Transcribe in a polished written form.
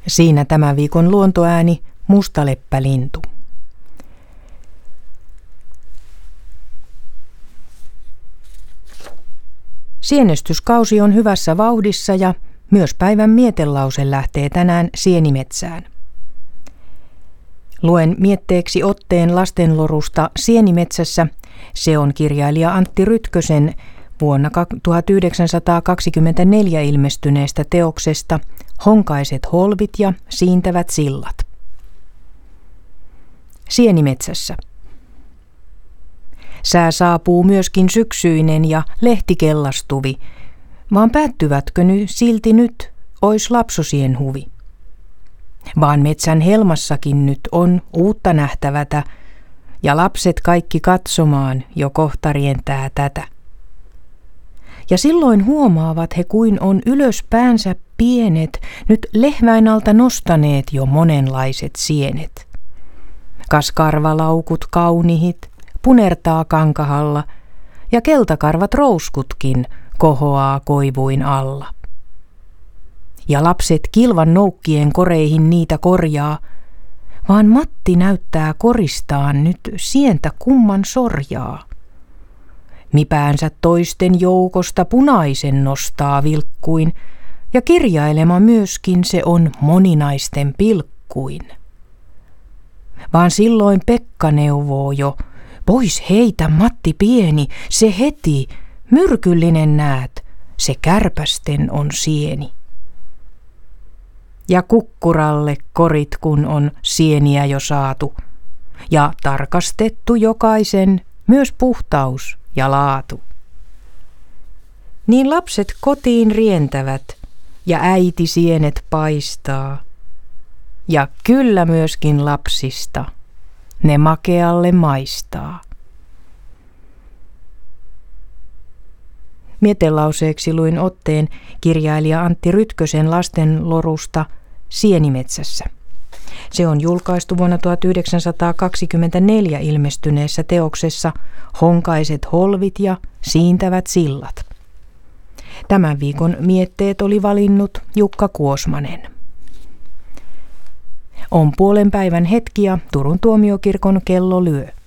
Siinä tämän viikon luontoääni mustaleppälintu. Sienestyskausi on hyvässä vauhdissa ja myös päivän mietelause lähtee tänään sienimetsään. Luen mietteeksi otteen lastenlorusta Sienimetsässä. Se on kirjailija Antti Rytkösen vuonna 1924 ilmestyneestä teoksesta Honkaiset holvit ja siintävät sillat. Sienimetsässä. Sää saapuu myöskin syksyinen ja lehti kellastuvi, vaan päättyvätkö silti nyt ois lapsosien huvi? Vaan metsän helmassakin nyt on uutta nähtävätä, ja lapset kaikki katsomaan jo kohta rientää tätä. Ja silloin huomaavat he, kuin on ylös päänsä pienet, nyt lehväin alta nostaneet jo monenlaiset sienet. Kas karvalaukut kaunihit punertaa kankahalla, ja keltakarvat rouskutkin kohoaa koivuin alla. Ja lapset kilvan noukkien koreihin niitä korjaa, vaan Matti näyttää koristaan nyt sientä kumman sorjaa. Mipäänsä toisten joukosta punaisen nostaa vilkkuin, ja kirjailema myöskin se on moninaisten pilkkuin. Vaan silloin Pekka neuvoo jo, pois heitä Matti pieni, se heti, myrkyllinen näet, se kärpästen on sieni. Ja kukkuralle korit kun on sieniä jo saatu, ja tarkastettu jokaisen myös puhtaus ja laatu. Niin lapset kotiin rientävät, ja äiti sienet paistaa, ja kyllä myöskin lapsista ne makealle maistaa. Mietelauseeksi luin otteen kirjailija Antti Rytkösen lastenlorusta Sienimetsässä. Se on julkaistu vuonna 1924 ilmestyneessä teoksessa Honkaiset holvit ja siintävät sillat. Tämän viikon mietteet oli valinnut Jukka Kuosmanen. On puolen päivän hetki ja Turun tuomiokirkon kello lyö.